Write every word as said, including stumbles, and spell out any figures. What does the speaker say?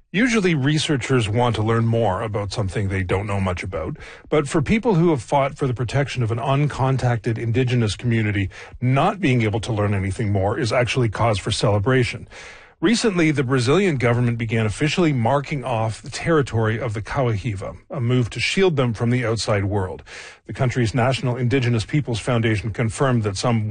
Usually researchers want to learn more about something they don't know much about, but for people who have fought for the protection of an uncontacted indigenous community, not being able to learn anything more is actually cause for celebration. Recently, the Brazilian government began officially marking off the territory of the Cauahiva, a move to shield them from the outside world. The country's National Indigenous Peoples Foundation confirmed that some